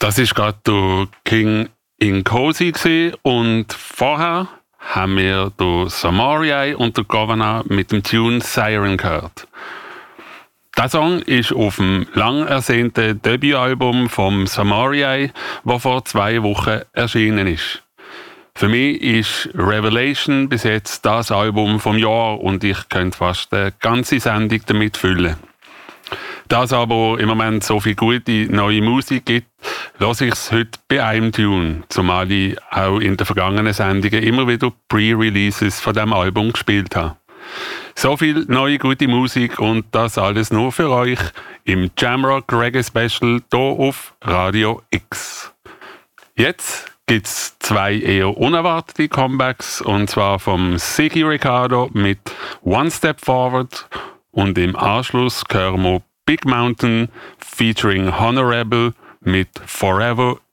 Das ist gerade der King Nkosi gewesen. Und vorher haben wir den Samaria und den Governor mit dem Tune Siren gehört. Der Song ist auf dem lang ersehnten Debütalbum vom Samaria, das vor 2 Wochen erschienen ist. Für mich ist Revelation bis jetzt das Album vom Jahr und ich könnte fast eine ganze Sendung damit füllen. Da es aber im Moment so viel gute neue Musik gibt, lasse ich es heute bei einem Tune, zumal ich auch in den vergangenen Sendungen immer wieder Pre-Releases von diesem Album gespielt habe. So viel neue gute Musik und das alles nur für euch im Jamrock Reggae Special hier auf Radio X. Jetzt gibt es 2 eher unerwartete Comebacks, und zwar vom Ziggy Ricardo mit One Step Forward und im Anschluss hören wir Big Mountain featuring Honorable mit Forever